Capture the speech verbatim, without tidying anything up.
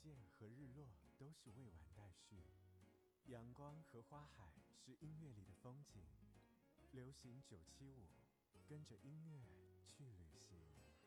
界和日落都是未完待续，阳光和花海是音乐里的风景。流行九七五，跟着音乐去旅行。